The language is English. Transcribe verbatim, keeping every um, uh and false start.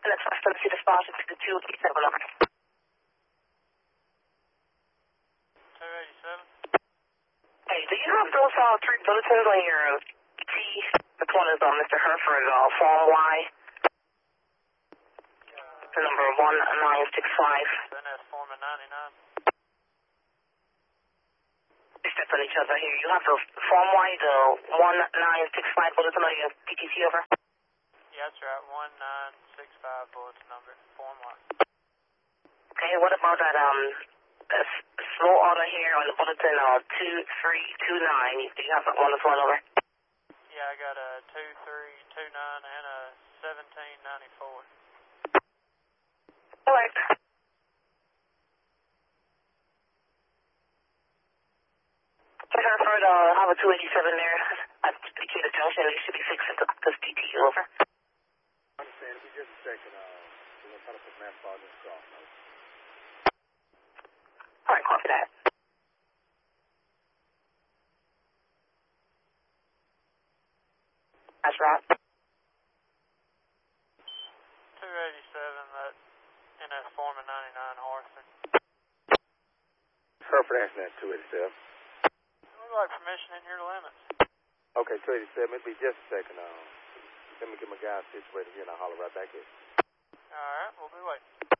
And that's my City Deposit to the two eighty-seven number. two eighty-seven? Hey, do you have those uh, three bulletins on your T? The one is on Mister Herford, uh, Form Y. The number one nine six five. Then that's Form ninety-nine. We step on each other here. You have the Form Y, the one nine six five bulletin on your P T C over? Yeah, that's right. one nine six five bulletin number. Form Y. Okay, what about that, um, uh, slow order here on the bulletin, uh, two three two nine? Do you have that one as well over? Yeah, I got a two three two nine and a seventeen ninety-four. Alright. Mister Herford, uh, have a two eighty-seven there at Decatur Junction. They should be fixing to this D T U over. I understand. If you just a second, uh, we're going to try to put mass volume across. Alright, copy that. That's right. two eighty-seven, that N S Form ninety-nine Horton. Herford Accident two eighty-seven. We'd like permission in your limits. Okay, two eighty-seven. It'll be just a second. Uh, let me get my guys situated here and I'll holler right back in. Alright, we'll be waiting.